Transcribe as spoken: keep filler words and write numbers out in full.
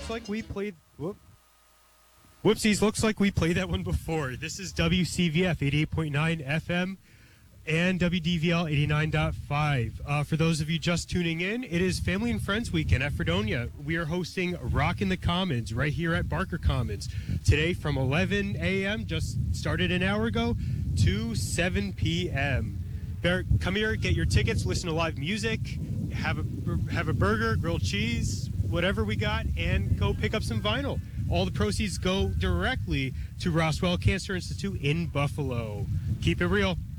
looks like we played. Whoop. Whoopsies, looks like we played that one before. This is W C V F eighty-eight point nine F M and W D V L eighty-nine point five. Uh, for those of you just tuning in, it is Family and Friends Weekend at Fredonia. We are hosting Rock in the Commons right here at Barker Commons today from eleven a.m., just started an hour ago, to seven p.m. Bear, come here, get your tickets, listen to live music, have a, have a burger, grilled cheese, whatever we got, and go pick up some vinyl. All the proceeds go directly to Roswell Cancer Institute in Buffalo. Keep it real.